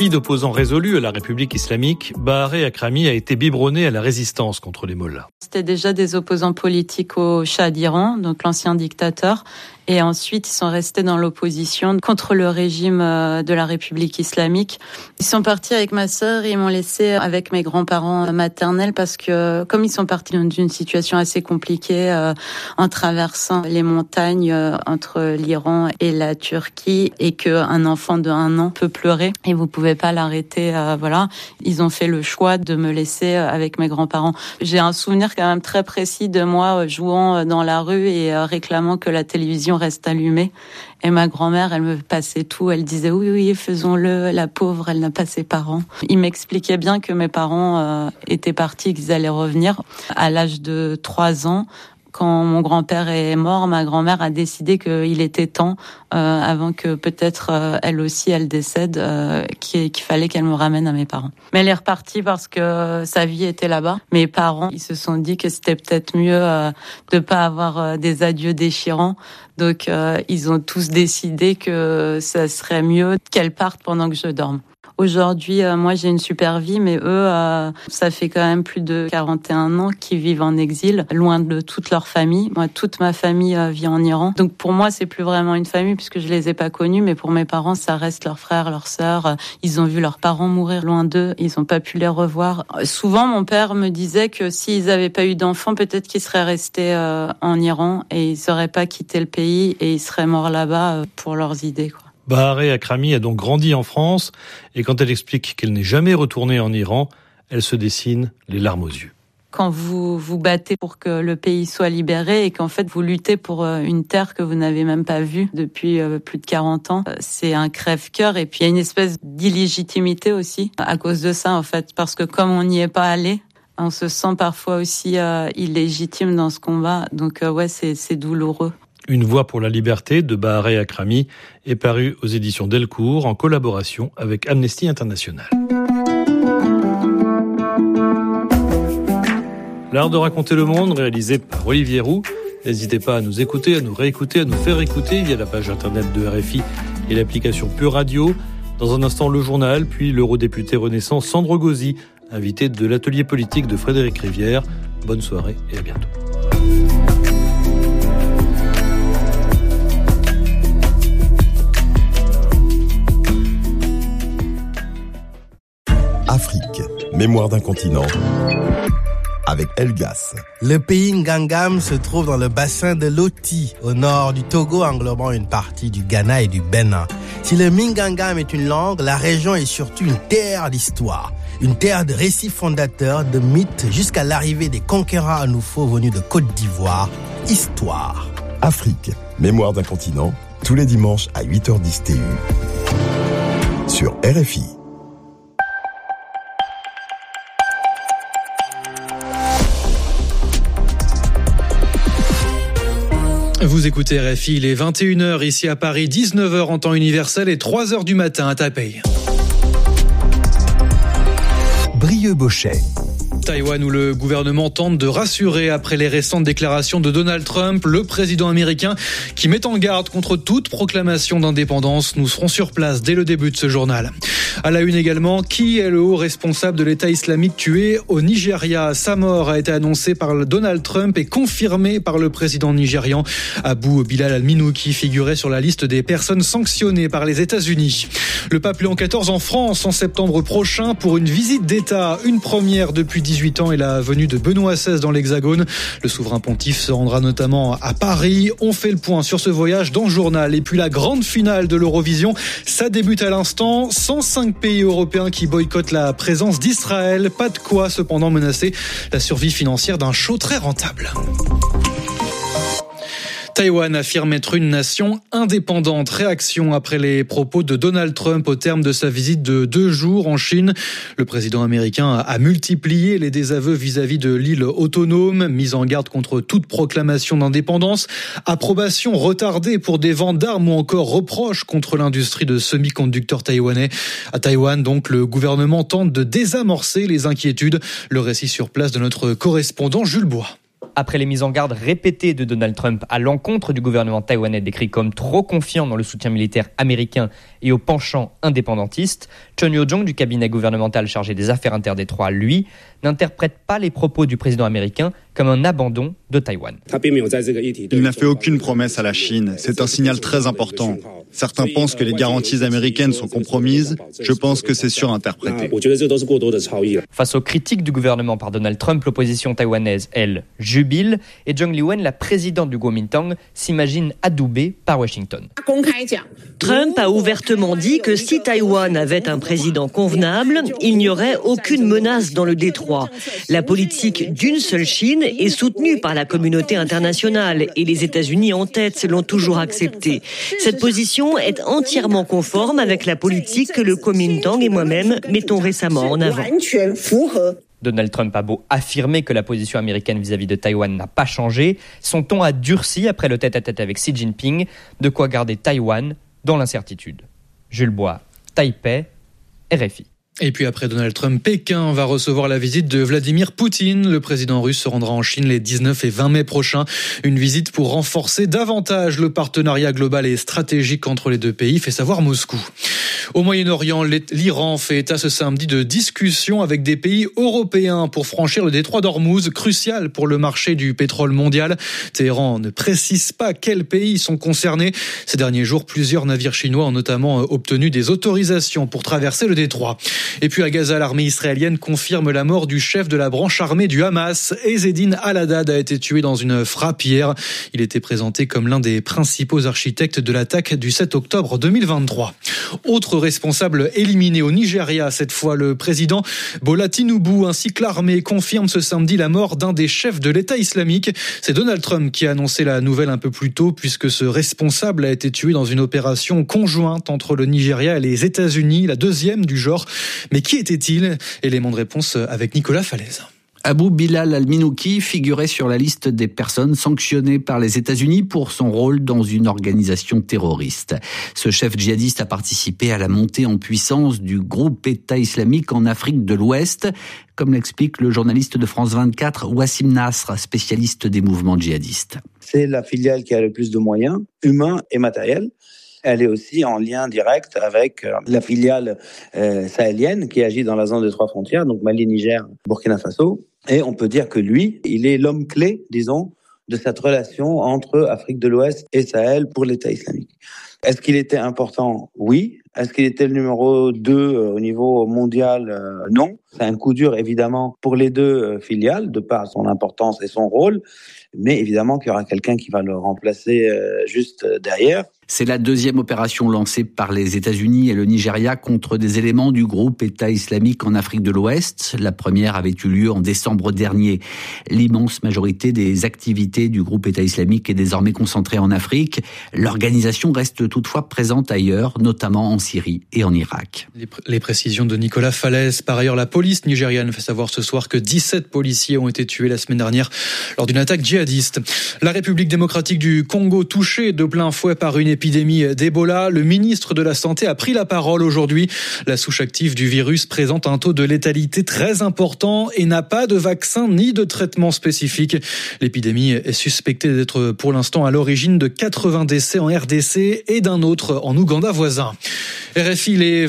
Fille d'opposants résolus à la République islamique, Bahareh Akrami a été biberonnée à la résistance contre les mollahs. C'était déjà des opposants politiques au Shah d'Iran, donc l'ancien dictateur. Et ensuite, ils sont restés dans l'opposition contre le régime de la République islamique. Ils sont partis avec ma sœur et ils m'ont laissé avec mes grands-parents maternels parce que, comme ils sont partis dans une situation assez compliquée, en traversant les montagnes entre l'Iran et la Turquie, et qu'un enfant de 1 an peut pleurer et vous pouvez pas l'arrêter, voilà. Ils ont fait le choix de me laisser avec mes grands-parents. J'ai un souvenir quand même très précis de moi jouant dans la rue et réclamant que la télévision reste allumée. Et ma grand-mère, elle me passait tout. Elle disait oui, faisons-le. La pauvre, elle n'a pas ses parents. Il m'expliquait bien que mes parents étaient partis, qu'ils allaient revenir. À l'âge de 3 ans, quand mon grand-père est mort, ma grand-mère a décidé qu'il était temps, avant que peut-être elle aussi elle décède, qu'il fallait qu'elle me ramène à mes parents. Mais elle est repartie parce que sa vie était là-bas. Mes parents, ils se sont dit que c'était peut-être mieux de pas avoir des adieux déchirants. Donc ils ont tous décidé que ça serait mieux qu'elle parte pendant que je dorme. Aujourd'hui, moi, j'ai une super vie, mais eux, ça fait quand même plus de 41 ans qu'ils vivent en exil, loin de toute leur famille. Moi, toute ma famille vit en Iran. Donc, pour moi, c'est plus vraiment une famille puisque je les ai pas connus, mais pour mes parents, ça reste leurs frères, leurs sœurs. Ils ont vu leurs parents mourir loin d'eux. Ils ont pas pu les revoir. Souvent, mon père me disait que s'ils avaient pas eu d'enfants, peut-être qu'ils seraient restés en Iran et ils seraient pas quitté le pays et ils seraient morts là-bas pour leurs idées, quoi. Bahareh Akrami a donc grandi en France et quand elle explique qu'elle n'est jamais retournée en Iran, elle se dessine les larmes aux yeux. Quand vous vous battez pour que le pays soit libéré et qu'en fait vous luttez pour une terre que vous n'avez même pas vue depuis plus de 40 ans, c'est un crève-cœur et puis il y a une espèce d'illégitimité aussi à cause de ça en fait, parce que comme on n'y est pas allé, on se sent parfois aussi illégitime dans ce combat, donc ouais c'est douloureux. Une voix pour la liberté de Bahareh Akrami est parue aux éditions Delcourt en collaboration avec Amnesty International. L'art de raconter le monde, réalisé par Olivier Roux. N'hésitez pas à nous écouter, à nous réécouter, à nous faire écouter via la page internet de RFI et l'application Pure Radio. Dans un instant, le journal, puis l'eurodéputé Renaissance Sandro Gozzi, invité de l'atelier politique de Frédéric Rivière. Bonne soirée et à bientôt. Afrique, mémoire d'un continent, avec Elgas. Le pays Ngangam se trouve dans le bassin de l'Oti, au nord du Togo, englobant une partie du Ghana et du Bénin. Si le Mingangam est une langue, la région est surtout une terre d'histoire. Une terre de récits fondateurs, de mythes, jusqu'à l'arrivée des conquérants anoufos venus de Côte d'Ivoire. Histoire. Afrique, mémoire d'un continent, tous les dimanches à 8h10 TU. Sur RFI. Vous écoutez RFI, il est 21h ici à Paris, 19h en temps universel et 3h du matin à Taipei. Brieux-Bochet. Taïwan où le gouvernement tente de rassurer après les récentes déclarations de Donald Trump, le président américain qui met en garde contre toute proclamation d'indépendance. Nous serons sur place dès le début de ce journal. À la une également, qui est le haut responsable de l'État islamique tué au Nigeria? Sa mort a été annoncée par Donald Trump et confirmée par le président nigérian. Abou Bilal al-Minouki figurait sur la liste des personnes sanctionnées par les États-Unis. Le pape Léon XIV en France en septembre prochain pour une visite d'État, une première depuis 18 ans et la venue de Benoît XVI dans l'Hexagone. Le souverain pontife se rendra notamment à Paris. On fait le point sur ce voyage dans le journal. Et puis la grande finale de l'Eurovision, ça débute à l'instant. 105 pays européens qui boycottent la présence d'Israël. Pas de quoi cependant menacer la survie financière d'un show très rentable. Taïwan affirme être une nation indépendante. Réaction après les propos de Donald Trump au terme de sa visite de 2 jours en Chine. Le président américain a multiplié les désaveux vis-à-vis de l'île autonome, mise en garde contre toute proclamation d'indépendance, approbation retardée pour des ventes d'armes ou encore reproches contre l'industrie de semi-conducteurs taïwanais. À Taïwan, donc, le gouvernement tente de désamorcer les inquiétudes. Le récit sur place de notre correspondant Jules Bois. après les mises en garde répétées de Donald Trump à l'encontre du gouvernement taïwanais décrit comme trop confiant dans le soutien militaire américain et au penchant indépendantiste, Chun Yo-jong du cabinet gouvernemental chargé des affaires interdétroits, lui, n'interprète pas les propos du président américain comme un abandon de Taïwan. Il n'a fait aucune promesse à la Chine. C'est un signal très important. Certains pensent que les garanties américaines sont compromises. Je pense que c'est surinterprété. Face aux critiques du gouvernement par Donald Trump, l'opposition taïwanaise, elle, jubile. Et Zhang Liwen, la présidente du Kuomintang, s'imagine adoubée par Washington. Trump a ouvertement dit que si Taïwan avait un président convenable, il n'y aurait aucune menace dans le détroit. La politique d'une seule Chine est soutenue par la communauté internationale et les États-Unis en tête l'ont toujours acceptée. Cette position est entièrement conforme avec la politique que le Kuomintang et moi-même mettons récemment en avant. Donald Trump a beau affirmer que la position américaine vis-à-vis de Taïwan n'a pas changé, son ton a durci après le tête-à-tête avec Xi Jinping, de quoi garder Taïwan dans l'incertitude. Jules Bois, Taipei, RFI. Et puis après Donald Trump, Pékin va recevoir la visite de Vladimir Poutine. Le président russe se rendra en Chine les 19 et 20 mai prochains. Une visite pour renforcer davantage le partenariat global et stratégique entre les deux pays, fait savoir Moscou. Au Moyen-Orient, l'Iran fait état ce samedi de discussions avec des pays européens pour franchir le détroit d'Ormuz, crucial pour le marché du pétrole mondial. Téhéran ne précise pas quels pays sont concernés. Ces derniers jours, plusieurs navires chinois ont notamment obtenu des autorisations pour traverser le détroit. Et puis à Gaza, l'armée israélienne confirme la mort du chef de la branche armée du Hamas. Ezzedine Al-Haddad a été tué dans une frappe hier. Il était présenté comme l'un des principaux architectes de l'attaque du 7 octobre 2023. Autre responsable éliminé au Nigeria, cette fois le président Bola Tinubu, ainsi que l'armée, confirme ce samedi la mort d'un des chefs de l'État islamique. C'est Donald Trump qui a annoncé la nouvelle un peu plus tôt, puisque ce responsable a été tué dans une opération conjointe entre le Nigeria et les États-Unis, la deuxième du genre. Mais qui était-il ? Élément de réponse avec Nicolas Falaise. Abou Bilal al-Minouki figurait sur la liste des personnes sanctionnées par les États-Unis pour son rôle dans une organisation terroriste. Ce chef djihadiste a participé à la montée en puissance du groupe État islamique en Afrique de l'Ouest, comme l'explique le journaliste de France 24, Wassim Nasr, spécialiste des mouvements djihadistes. C'est la filiale qui a le plus de moyens, humains et matériels. Elle est aussi en lien direct avec la filiale sahélienne qui agit dans la zone des trois frontières, donc Mali, Niger, Burkina Faso. Et on peut dire que lui, il est l'homme clé, disons, de cette relation entre Afrique de l'Ouest et Sahel pour l'État islamique. Est-ce qu'il était important ? Oui. Est-ce qu'il était le numéro 2 au niveau mondial ? Non. C'est un coup dur, évidemment, pour les deux filiales, de par son importance et son rôle. Mais évidemment qu'il y aura quelqu'un qui va le remplacer juste derrière. C'est la deuxième opération lancée par les États-Unis et le Nigeria contre des éléments du groupe État islamique en Afrique de l'Ouest. La première avait eu lieu en décembre dernier. L'immense majorité des activités du groupe État islamique est désormais concentrée en Afrique. L'organisation reste toutefois présente ailleurs, notamment en Syrie et en Irak. Les précisions de Nicolas Falaise. Par ailleurs, la police nigériane fait savoir ce soir que 17 policiers ont été tués la semaine dernière lors d'une attaque djihadiste. La République démocratique du Congo touchée de plein fouet par une épidémie d'Ebola. Le ministre de la Santé a pris la parole aujourd'hui. La souche active du virus présente un taux de létalité très important et n'a pas de vaccin ni de traitement spécifique. L'épidémie est suspectée d'être pour l'instant à l'origine de 80 décès en RDC et d'un autre en Ouganda voisin. RFI, les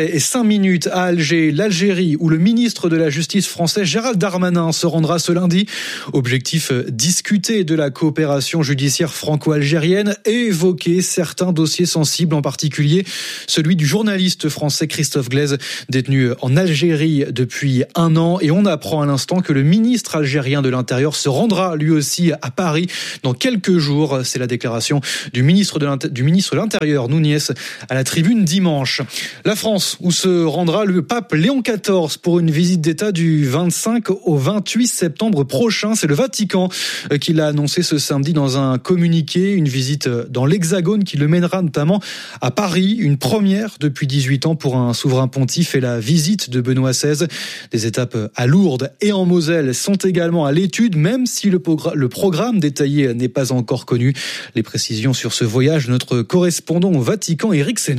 20h05 à Alger, l'Algérie, où le ministre de la Justice français Gérald Darmanin se rendra ce lundi. Objectif, discuter de la coopération judiciaire franco-algérienne et évoquer certains dossiers sensibles, en particulier celui du journaliste français Christophe Glaise, détenu en Algérie depuis 1 an. Et on apprend à l'instant que le ministre algérien de l'Intérieur se rendra lui aussi à Paris dans quelques jours. C'est la déclaration du ministre de l'Intérieur, Nouniès, à la Tribune dimanche. La France, où se rendra le pape Léon XIV pour une visite d'État du 25 au 28 septembre prochain. C'est le Vatican qui l'a annoncé ce samedi dans un communiqué. Une visite dans l'Hexagone qui le mènera notamment à Paris. Une première depuis 18 ans pour un souverain pontife et la visite de Benoît XVI. Des étapes à Lourdes et en Moselle sont également à l'étude, même si le programme détaillé n'est pas encore connu. Les précisions sur ce voyage, notre correspondant au Vatican, Éric Sénanque.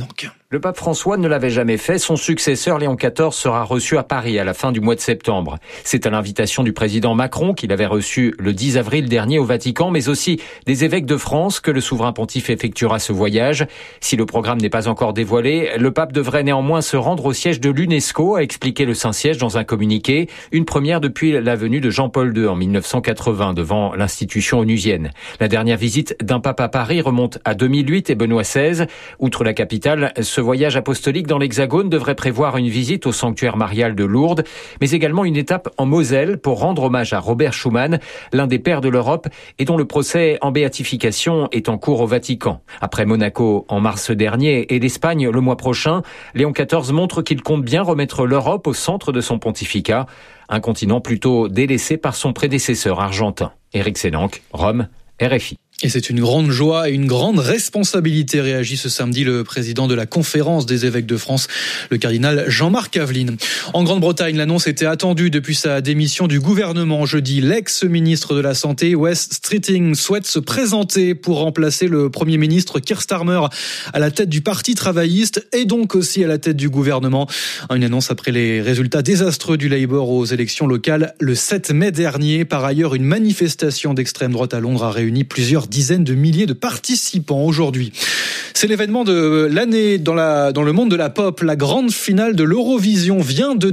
Le pape François ne l'avait jamais fait. Son successeur, Léon XIV, sera reçu à Paris à la fin du mois de septembre. C'est à l'invitation du président Macron, qu'il avait reçu le 10 avril dernier au Vatican, mais aussi des évêques de France, que le souverain pontife effectuera ce voyage. Si le programme n'est pas encore dévoilé, le pape devrait néanmoins se rendre au siège de l'UNESCO, a expliqué le Saint-Siège dans un communiqué. Une première depuis la venue de Jean-Paul II en 1980 devant l'institution onusienne. La dernière visite d'un pape à Paris remonte à 2008 et Benoît XVI. Outre la capitale, ce voyage apostolique dans l'Hexagone devrait prévoir une visite au sanctuaire marial de Lourdes, mais également une étape en Moselle pour rendre hommage à Robert Schuman, l'un des pères de l'Europe et dont le procès en béatification est en cours au Vatican. Après Monaco en mars dernier et l'Espagne le mois prochain, Léon XIV montre qu'il compte bien remettre l'Europe au centre de son pontificat, un continent plutôt délaissé par son prédécesseur argentin. Éric Sénanque, Rome, RFI. Et c'est une grande joie et une grande responsabilité, réagit ce samedi le président de la conférence des évêques de France, le cardinal Jean-Marc Aveline. En Grande-Bretagne, l'annonce était attendue depuis sa démission du gouvernement jeudi. L'ex-ministre de la Santé, Wes Streeting, souhaite se présenter pour remplacer le Premier ministre Keir Starmer à la tête du Parti travailliste et donc aussi à la tête du gouvernement. Une annonce après les résultats désastreux du Labour aux élections locales le 7 mai dernier. Par ailleurs, une manifestation d'extrême droite à Londres a réuni plusieurs dizaines de milliers de participants aujourd'hui. C'est l'événement de l'année dans le monde de la pop. La grande finale de l'Eurovision vient de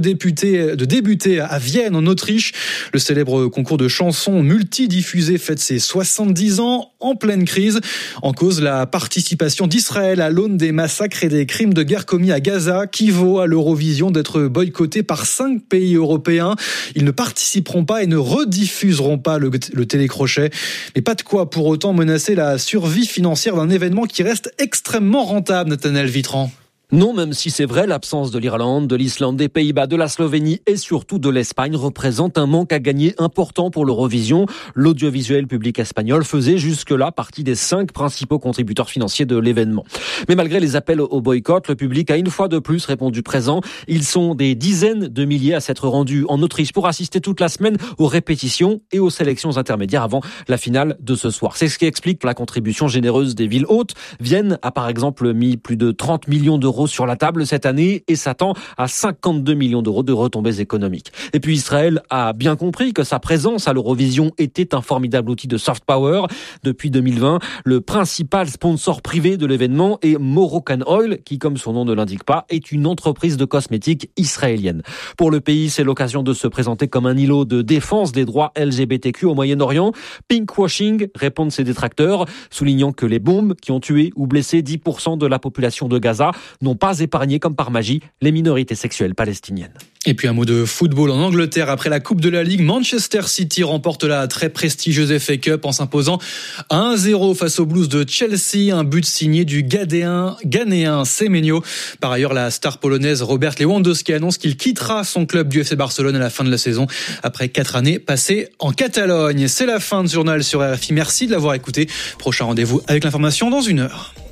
débuter à Vienne, en Autriche. Le célèbre concours de chansons multidiffusé fête ses 70 ans en pleine crise. En cause, la participation d'Israël à l'aune des massacres et des crimes de guerre commis à Gaza, qui vaut à l'Eurovision d'être boycotté par 5 pays européens. Ils ne participeront pas et ne rediffuseront pas le télécrochet. Mais pas de quoi pour autant menacer la survie financière d'un événement qui reste extrêmement rentable, Nathanaël Vitran. Non, même si c'est vrai, l'absence de l'Irlande, de l'Islande, des Pays-Bas, de la Slovénie et surtout de l'Espagne représente un manque à gagner important pour l'Eurovision. L'audiovisuel public espagnol faisait jusque-là partie des 5 principaux contributeurs financiers de l'événement. Mais malgré les appels au boycott, le public a une fois de plus répondu présent. Ils sont des dizaines de milliers à s'être rendus en Autriche pour assister toute la semaine aux répétitions et aux sélections intermédiaires avant la finale de ce soir. C'est ce qui explique la contribution généreuse des villes hôtes. Vienne a par exemple mis plus de 30 millions d'euros sur la table cette année et s'attend à 52 millions d'euros de retombées économiques. Et puis Israël a bien compris que sa présence à l'Eurovision était un formidable outil de soft power. Depuis 2020, le principal sponsor privé de l'événement est Moroccan Oil, qui, comme son nom ne l'indique pas, est une entreprise de cosmétiques israélienne. Pour le pays, c'est l'occasion de se présenter comme un îlot de défense des droits LGBTQ au Moyen-Orient. Pinkwashing, répondent ses détracteurs, soulignant que les bombes qui ont tué ou blessé 10% de la population de Gaza n'ont pas épargné comme par magie les minorités sexuelles palestiniennes. Et puis un mot de football en Angleterre. Après la Coupe de la Ligue, Manchester City remporte la très prestigieuse FA Cup en s'imposant 1-0 face aux Blues de Chelsea. Un but signé du Ghanéen Semenyo. Par ailleurs, la star polonaise Robert Lewandowski annonce qu'il quittera son club du FC Barcelone à la fin de la saison après 4 années passées en Catalogne. C'est la fin de ce journal sur RFI. Merci de l'avoir écouté. Prochain rendez-vous avec l'information dans 1 heure.